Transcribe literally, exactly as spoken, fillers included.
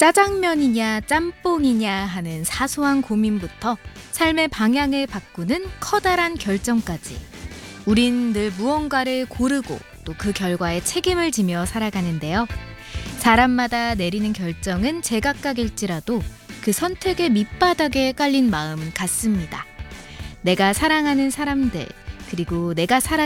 짜장면이냐 짬뽕이냐 하는 사소한 고민부터 삶의 방향을 바꾸는 커다란 결정까지 우린 늘 무언가를 고르고 또 그 결과에 책임을 지며 살아가는데요. 사람마다 내리는 결정은 제각각일지라도 그 선택의 밑바닥에 깔린 마음은 같습니다. 내가 사랑하는 사람들, 그리고 내가 살아